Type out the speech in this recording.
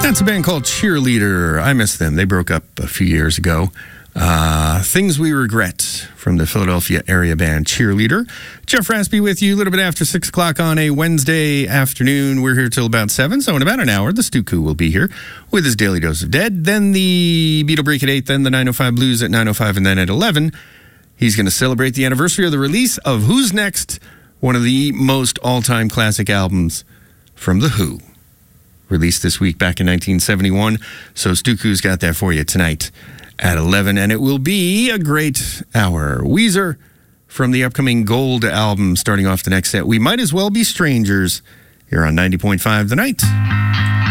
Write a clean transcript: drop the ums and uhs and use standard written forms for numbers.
That's a band called Cheerleader. I miss them. They broke up a few years ago. Things We Regret from the Philadelphia area band Cheerleader. Jeff Raspy with you a little bit after 6 o'clock on a Wednesday afternoon. We're here till about 7, so in about an hour, the Stuku will be here with his Daily Dose of Dead. Then the Beatle Break at 8, then the 905 Blues at 905, and then at 11, he's going to celebrate the anniversary of the release of Who's Next, one of the most all-time classic albums from The Who. Released this week back in 1971. So Stuku's got that for you tonight at 11, and it will be a great hour. Weezer from the upcoming Gold album starting off the next set. We Might As Well Be Strangers here on 90.5 The Night.